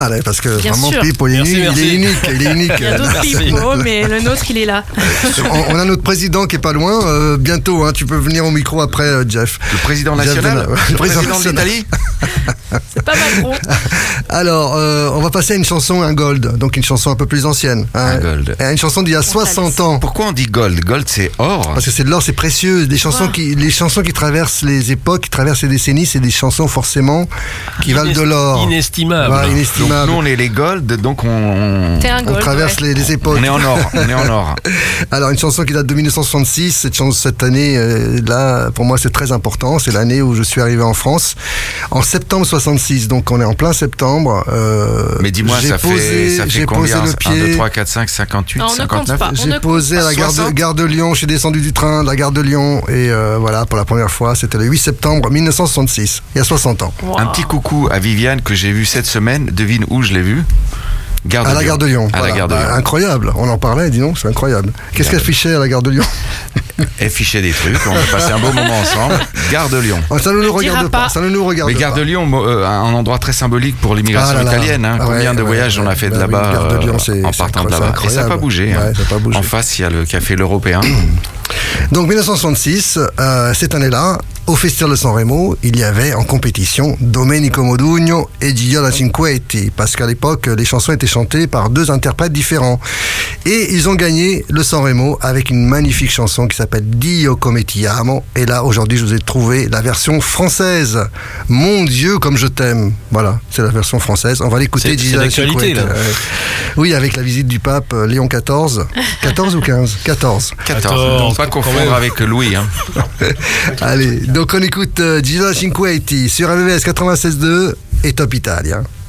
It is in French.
Allez, parce que Bien vraiment sûr. Pippo, il est unique. Il y a d'autres Pippo, mais le nôtre, il est là. On a notre président qui est pas loin, bientôt, hein, tu peux venir au micro après, Jeff. Le président national, Le président national. de l'Italie. C'est pas Macron. Alors, on va passer à une chanson, un gold, donc une chanson un peu plus ancienne. Un gold. Une chanson d'il y a 60 ans. Pourquoi on dit gold? Gold, c'est or. Parce que c'est de l'or, c'est précieux. Les chansons qui traversent les époques, qui traversent les décennies, c'est des chansons forcément qui valent de l'or. Inestimable. Voilà, Donc inestimable. nous, on est les gold, donc on T'es un On gold. traverse les époques. est en or. On est en or. Alors, une chanson qui date de 1966. Cette année, là, pour moi, c'est très important. C'est l'année où je suis arrivé en France. En septembre 66. Donc, on est en plein septembre. Mais dis-moi, ça fait j'ai combien? posé le 1, 2, pied. 3, 4, 5, 58, Non, on ne compte 59. pas. On J'ai ne posé à la gare 60. de Lyon. Je suis descendu du train de la gare de Lyon. Et voilà, pour la première fois, c'était le 8 septembre 1966. Il y a 60 ans. Wow. Un petit coucou à Viviane que j'ai vu cette semaine. Devine où je l'ai vu? À la gare de Lyon. À Voilà. la gare de Lyon. Incroyable. On en parlait, dis donc, c'est incroyable. Qu'est-ce qu'elle affichait à la gare de Lyon? Elle fichait des trucs. On a passé un beau moment ensemble. Gare de Lyon. Oh, ça ne nous Ne regarde dira pas. pas. Ça ne nous regarde Mais Gare pas. de Lyon, un endroit très symbolique pour l'immigration Ah là là. italienne. Hein. Ah Combien ouais, de voyages on a fait de bah oui, là-bas Gare de Lyon, c'est en partant de là-bas. Et ça n'a incroyable. pas bougé. hein. Ouais, ça n'a pas bougé. En face, il y a le café L'Européen. Donc 1966, cette année-là, au Festival de San Remo, il y avait en compétition Domenico Modugno et Gioia Cinquetti, parce qu'à l'époque, les chansons étaient chantées par deux interprètes différents. Et ils ont gagné le San Remo avec une magnifique chanson qui s'appelle Dio come ti amo. Et là, aujourd'hui, je vous ai trouvé la version française. Mon Dieu, comme je t'aime. Voilà, c'est la version française. On va l'écouter. C'est d'actualité, là. Oui, avec la visite du pape Léon XIV. 14 ou 15 14. 14. Donc pas confondre avec Louis. Hein. Allez, donc on écoute Gioia Cinquetti sur RVVS 96.2 et Top Italia.